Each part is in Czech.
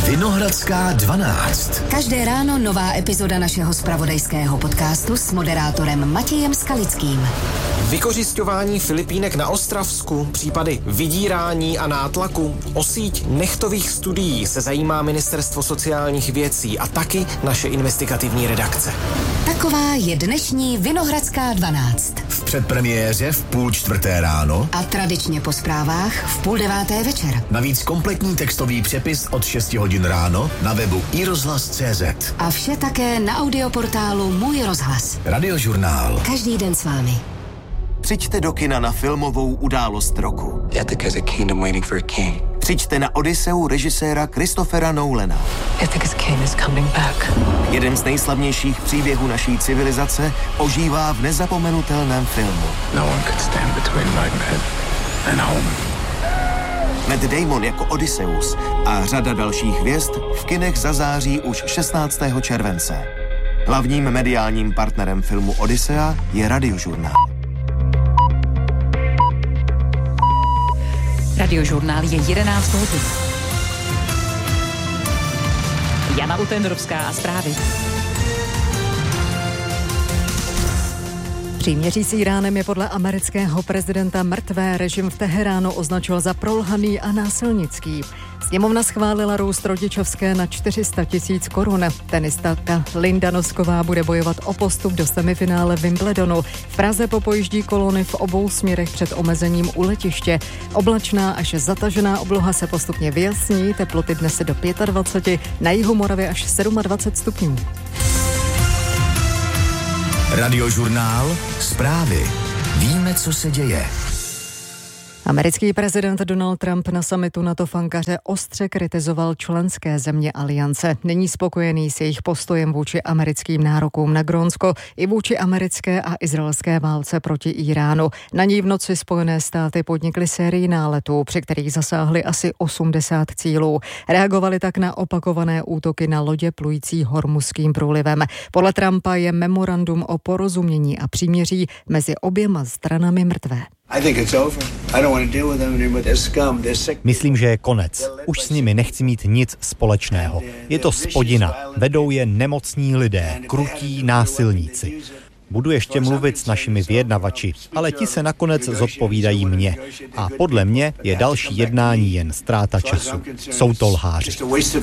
Vinohradská 12. Každé ráno nová epizoda našeho zpravodajského podcastu s moderátorem Matějem Skalickým. Vykořisťování Filipínek na Ostravsku, případy vydírání a nátlaku, o síť nechtových studií se zajímá Ministerstvo sociálních věcí a taky naše investigativní redakce. Taková je dnešní Vinohradská 12. V předpremiéře v 3:30 ráno a tradičně po zprávách v 8:30 večer. Navíc kompletní textový přepis od 6 hodin ráno na webu iRozhlas.cz. A vše také na audioportálu Můj rozhlas. Radiožurnál. Každý den s vámi. Přijďte do kina na filmovou událost roku. Ethic is a kingdom waiting for a king. Přijďte na Odysseu režiséra Christophera Nolana. Ethic king is coming back. Jeden z nejslavnějších příběhů naší civilizace ožívá v nezapomenutelném filmu. No one could stand between Baghdad and home. Matt Damon jako Odysseus a řada dalších hvězd v kinech zazáří už 16. července. Hlavním mediálním partnerem filmu Odyssea je Radiožurnál. Radiožurnál je 11 hodin. Jana Utendrovská a zprávy. Příměří s Iránem je podle amerického prezidenta mrtvé, režim v Teheránu označil za prolhaný a násilnický. Sněmovna schválila růst rodičovské na 400 000 korun. Tenistka Linda Nosková bude bojovat o postup do semifinále Wimbledonu. V Praze popojíždí kolony v obou směrech před omezením u letiště. Oblačná až zatažená obloha se postupně vyjasní, teploty dnes se do 25, na jihu Moravy až 27 stupňů. Radiožurnál. Zprávy. Víme, co se děje. Americký prezident Donald Trump na summitu NATO v Ankaře ostře kritizoval členské země aliance. Není spokojený s jejich postojem vůči americkým nárokům na Grónsko i vůči americké a izraelské válce proti Iránu. Na ní v noci Spojené státy podnikly sérii náletů, při kterých zasáhly asi 80 cílů. Reagovali tak na opakované útoky na lodě plující Hormuzským průlivem. Podle Trumpa je memorandum o porozumění a příměří mezi oběma stranami mrtvé. Myslím, že je konec. Už s nimi nechci mít nic společného. Je to spodina. Vedou je nemocní lidé, krutí násilníci. Budu ještě mluvit s našimi vyjednavači, ale ti se nakonec zodpovídají mně. A podle mě je další jednání jen ztráta času. Jsou to lháři.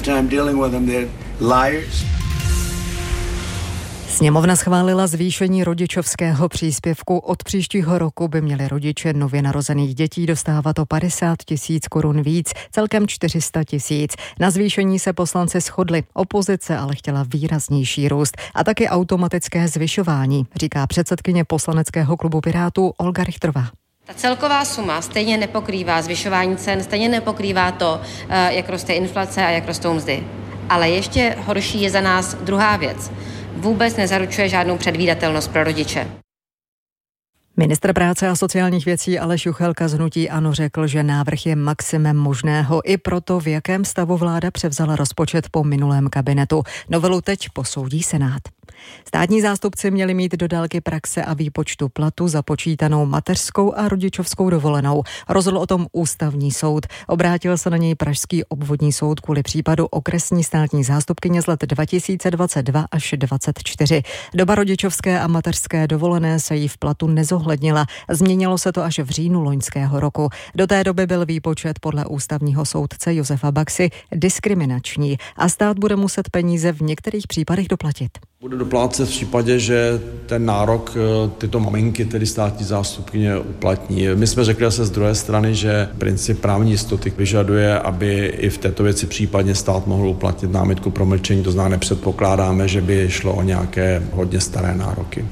Sněmovna schválila zvýšení rodičovského příspěvku. Od příštího roku by měli rodiče nově narozených dětí dostávat o 50 000 korun víc, celkem 400 000. Na zvýšení se poslanci shodli. Opozice ale chtěla výraznější růst a taky automatické zvyšování, říká předsedkyně poslaneckého klubu Pirátů Olga Richtrová. Ta celková suma stejně nepokrývá zvyšování cen, stejně nepokrývá to, jak roste inflace a jak rostou mzdy. Ale ještě horší je za nás druhá věc. Vůbec nezaručuje žádnou předvídatelnost pro rodiče. Ministr práce a sociálních věcí Aleš Juchelka z hnutí ANO řekl, že návrh je maximem možného i proto, v jakém stavu vláda převzala rozpočet po minulém kabinetu. Novelu teď posoudí Senát. Státní zástupci měli mít do dálky praxe a výpočtu platu započítanou mateřskou a rodičovskou dovolenou. Rozhodl o tom ústavní soud. Obrátil se na něj pražský obvodní soud kvůli případu okresní státní zástupkyně z let 2022 až 2024. Doba rodičovské a mateřské dovolené se jí v platu nezohlednila. Změnilo se to až v říjnu loňského roku. Do té doby byl výpočet podle ústavního soudce Josefa Baxy diskriminační a stát bude muset peníze v některých případech doplatit. Bude doplácet v případě, že ten nárok tyto maminky, tedy státní zástupkyně, uplatní. My jsme řekli se z druhé strany, že princip právní jistoty vyžaduje, aby i v této věci případně stát mohl uplatnit námitku promlčení, to znamená nepředpokládáme, že by šlo o nějaké hodně staré nároky.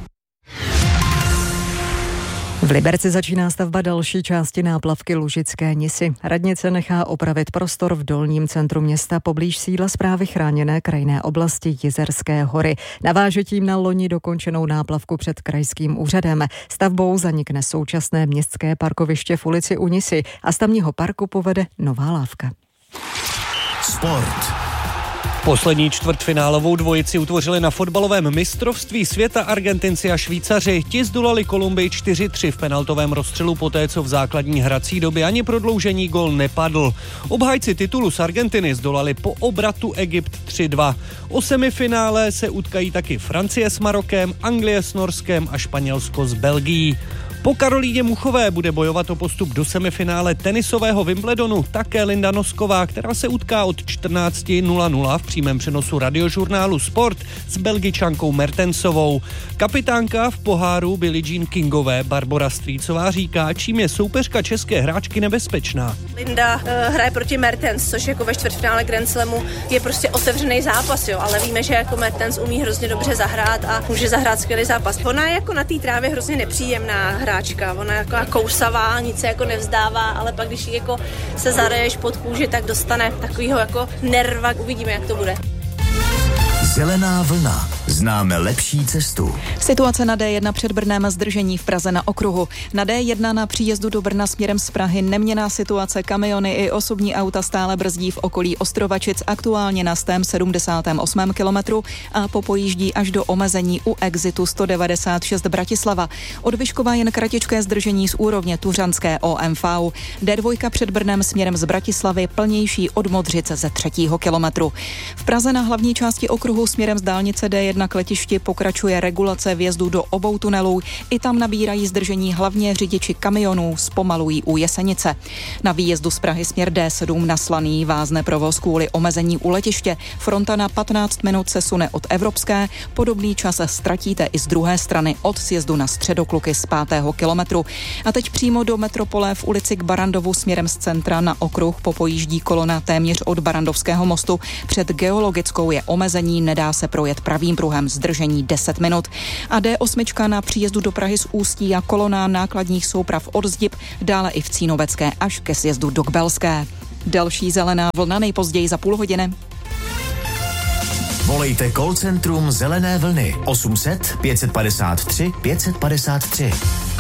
V Liberci začíná stavba další části náplavky Lužické Nisy. Radnice nechá opravit prostor v dolním centru města poblíž sídla správy chráněné krajinné oblasti Jizerské hory. Naváže tím na loni dokončenou náplavku před krajským úřadem. Stavbou zanikne současné městské parkoviště v ulici u Nisy a z tamního parku povede nová lávka. Sport. Poslední čtvrtfinálovou dvojici utvořili na fotbalovém mistrovství světa Argentinci a Švýcaři. Ti zdolali Kolumbii 4-3 v penaltovém rozstřelu poté, co v základní hrací době ani prodloužení gól nepadl. Obhájci titulu z Argentiny zdolali po obratu Egypt 3-2. O semifinále se utkají taky Francie s Marokem, Anglie s Norskem a Španělsko s Belgií. Po Karolíně Muchové bude bojovat o postup do semifinále tenisového Wimbledonu také Linda Nosková, která se utká od 14:00 v přímém přenosu radiožurnálu Sport s Belgičankou Mertensovou. Kapitánka v poháru Billie Jean Kingové Barbora Strýcová říká, čím je soupeřka české hráčky nebezpečná. Linda hraje proti Mertens, což jako ve čtvrtfinále Grand Slamu je prostě otevřený zápas, jo, ale víme, že jako Mertens umí hrozně dobře zahrát a může zahrát skvělý zápas. Ona je jako na té trávě hrozně nepříjemná hráčka, ona je jako kousavá, nic se jako nevzdává, ale pak když jí jako se zareješ pod kůži, tak dostane takovýho jako nerva, uvidíme, jak to bude. Zelená vlna. Známe lepší cestu. Situace na D1 před Brnem, zdržení v Praze na okruhu. Na D1 na příjezdu do Brna směrem z Prahy neměnná situace, kamiony i osobní auta stále brzdí v okolí Ostrovačic, aktuálně na 178. kilometru a popojíždí až do omezení u exitu 196 Bratislava. Od Vyškova jen kratičké zdržení z úrovně tuřanské OMV. D2 před Brnem směrem z Bratislavy plnější od Modřice ze 3. kilometru. V Praze na hlavní části okruhu směrem z dálnice D1 k letišti pokračuje regulace vjezdu do obou tunelů. I tam nabírají zdržení hlavně řidiči kamionů, zpomalují u Jesenice. Na výjezdu z Prahy směr D7 na Slaný vázne provoz kvůli omezení u letiště. Fronta na 15 minut se sune od Evropské. Podobný čas ztratíte i z druhé strany od sjezdu na Středokluky z 5. kilometru. A teď přímo do metropole v ulici k Barandovu směrem z centra na okruh popojíždí kolona téměř od Barandovského mostu. Před Geologickou je omezení, nedá se projet pravým pruhem, zdržení 10 minut. A D8 na příjezdu do Prahy z Ústí a kolona nákladních souprav od Zdib, dále i v Cínovecké až ke sjezdu do Kbelské. Další zelená vlna nejpozději za půl hodiny. Volejte call centrum Zelené vlny 800 553 553.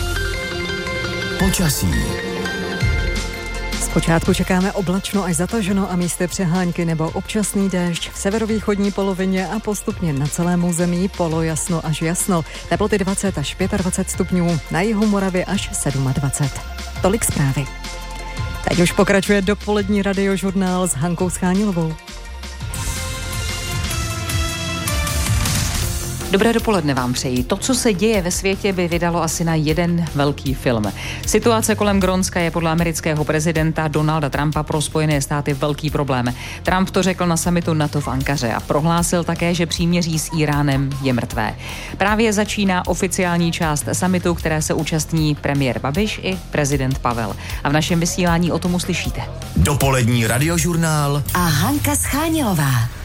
Počasí. Zpočátku čekáme oblačno až zataženo a místy přehánky nebo občasný déšť v severovýchodní polovině a postupně na celém území polojasno až jasno. Teploty 20 až 25 stupňů, na jihu Moravy až 27. Tolik zprávy. Teď už pokračuje dopolední radiožurnál s Hankou Schánilovou. Dobré dopoledne vám přeji. To, co se děje ve světě, by vydalo asi na jeden velký film. Situace kolem Grónska je podle amerického prezidenta Donalda Trumpa pro Spojené státy velký problém. Trump to řekl na summitu NATO v Ankaře a prohlásil také, že příměří s Íránem je mrtvé. Právě začíná oficiální část summitu, které se účastní premiér Babiš i prezident Pavel. A v našem vysílání o tom uslyšíte. Dopolední radiožurnál a Hanka Schánilová.